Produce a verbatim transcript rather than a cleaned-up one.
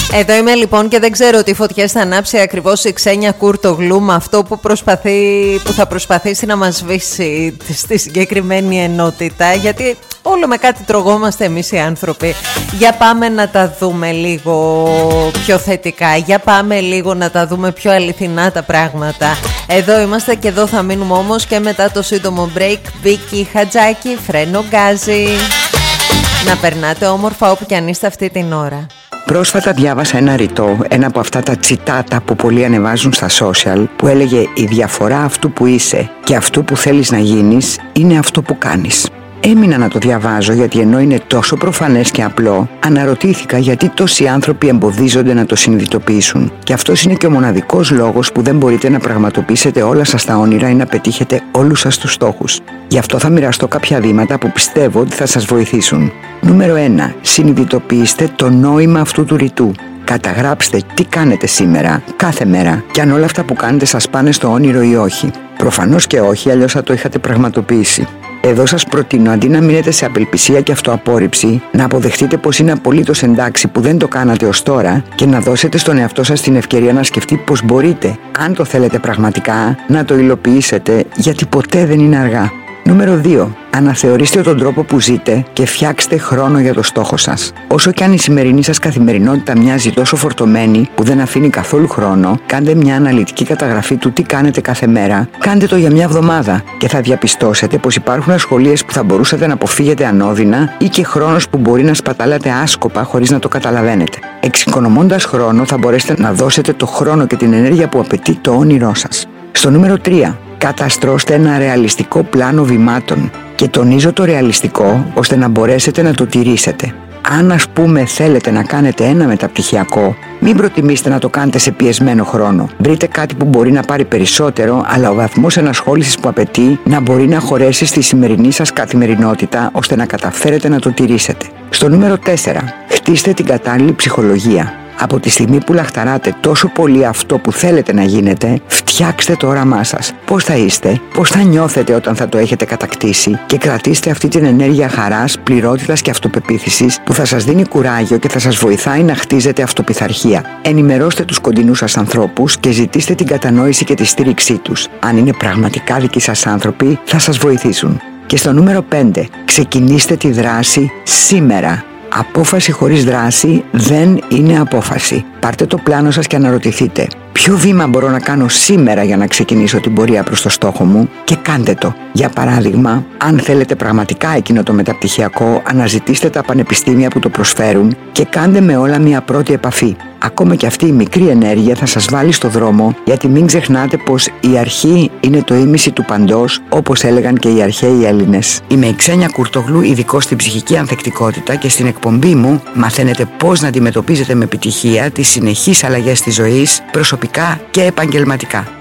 Εδώ είμαι λοιπόν και δεν ξέρω τι φωτιές θα ανάψει ακριβώς η Ξένια Κουρτογλού με αυτό που, προσπαθεί, που θα προσπαθήσει να μας σβήσει στη συγκεκριμένη ενότητα, γιατί όλο με κάτι τρογόμαστε εμείς οι άνθρωποι. Για πάμε να τα δούμε λίγο πιο θετικά, για πάμε λίγο να τα δούμε πιο αληθινά τα πράγματα. Εδώ είμαστε και εδώ θα μείνουμε όμως και μετά το σύντομο break. Βίκη Χατζάκη, Φρένο Γκάζι. Να περνάτε όμορφα όπου κι αν είστε αυτή την ώρα. Πρόσφατα διάβασα ένα ρητό, ένα από αυτά τα τσιτάτα που πολλοί ανεβάζουν στα social, που έλεγε «Η διαφορά αυτού που είσαι και αυτού που θέλεις να γίνεις είναι αυτό που κάνεις». Έμεινα να το διαβάζω γιατί ενώ είναι τόσο προφανές και απλό, αναρωτήθηκα γιατί τόσοι άνθρωποι εμποδίζονται να το συνειδητοποιήσουν. Και αυτός είναι και ο μοναδικός λόγος που δεν μπορείτε να πραγματοποιήσετε όλα σας τα όνειρα ή να πετύχετε όλους σας τους στόχους. Γι' αυτό θα μοιραστώ κάποια βήματα που πιστεύω ότι θα σας βοηθήσουν. Νούμερο ένα. Συνειδητοποιήστε το νόημα αυτού του ρητού. Καταγράψτε τι κάνετε σήμερα, κάθε μέρα, και αν όλα αυτά που κάνετε σας πάνε στο όνειρο ή όχι. Προφανώς και όχι, αλλιώς θα το είχατε πραγματοποιήσει. Εδώ σας προτείνω, αντί να μείνετε σε απελπισία και αυτοαπόρριψη, να αποδεχτείτε πως είναι απολύτως εντάξει που δεν το κάνατε ως τώρα και να δώσετε στον εαυτό σας την ευκαιρία να σκεφτεί πως μπορείτε, αν το θέλετε πραγματικά, να το υλοποιήσετε, γιατί ποτέ δεν είναι αργά. Νούμερο δύο. Αναθεωρήστε τον τρόπο που ζείτε και φτιάξτε χρόνο για το στόχο σας. Όσο και αν η σημερινή σας καθημερινότητα μοιάζει τόσο φορτωμένη που δεν αφήνει καθόλου χρόνο, κάντε μια αναλυτική καταγραφή του τι κάνετε κάθε μέρα. Κάντε το για μια εβδομάδα και θα διαπιστώσετε πως υπάρχουν ασχολίες που θα μπορούσατε να αποφύγετε ανώδυνα ή και χρόνος που μπορεί να σπαταλάτε άσκοπα χωρίς να το καταλαβαίνετε. Εξοικονομώντας χρόνο θα μπορέσετε να δώσετε το χρόνο και την ενέργεια που απαιτεί το όνειρό σας. Στο νούμερο τρία. Καταστρώστε ένα ρεαλιστικό πλάνο βημάτων. Και τονίζω το ρεαλιστικό ώστε να μπορέσετε να το τηρήσετε. Αν ας πούμε θέλετε να κάνετε ένα μεταπτυχιακό, μην προτιμήσετε να το κάνετε σε πιεσμένο χρόνο. Βρείτε κάτι που μπορεί να πάρει περισσότερο, αλλά ο βαθμός ενασχόλησης που απαιτεί να μπορεί να χωρέσει στη σημερινή σας καθημερινότητα ώστε να καταφέρετε να το τηρήσετε. Στο νούμερο τέσσερα. Χτίστε την κατάλληλη ψυχολογία. Από τη στιγμή που λαχταράτε τόσο πολύ αυτό που θέλετε να γίνετε, φτιάξτε το όραμά σας. Πώς θα είστε, πώς θα νιώθετε όταν θα το έχετε κατακτήσει και κρατήστε αυτή την ενέργεια χαράς, πληρότητας και αυτοπεποίθησης που θα σας δίνει κουράγιο και θα σας βοηθάει να χτίζετε αυτοπιθαρχία. Ενημερώστε τους κοντινούς σας ανθρώπους και ζητήστε την κατανόηση και τη στήριξή τους. Αν είναι πραγματικά δικοί σας άνθρωποι, θα σας βοηθήσουν. Και στο νούμερο πέντε, ξεκινήστε τη δράση σήμερα. Απόφαση χωρίς δράση δεν είναι απόφαση. Πάρτε το πλάνο σας και αναρωτηθείτε ποιο βήμα μπορώ να κάνω σήμερα για να ξεκινήσω την πορεία προς το στόχο μου και κάντε το. Για παράδειγμα, αν θέλετε πραγματικά εκείνο το μεταπτυχιακό, αναζητήστε τα πανεπιστήμια που το προσφέρουν και κάντε με όλα μια πρώτη επαφή. Ακόμα και αυτή η μικρή ενέργεια θα σας βάλει στο δρόμο, γιατί μην ξεχνάτε πως η αρχή είναι το ήμιση του παντός, όπως έλεγαν και οι αρχαίοι Έλληνες. Είμαι η Ξένια Κουρτογλού, ειδικός στην ψυχική ανθεκτικότητα, και στην εκπομπή μου μαθαίνετε πώς να αντιμετωπίζετε με επιτυχία τις συνεχείς αλλαγές της ζωής, προσωπικά και επαγγελματικά.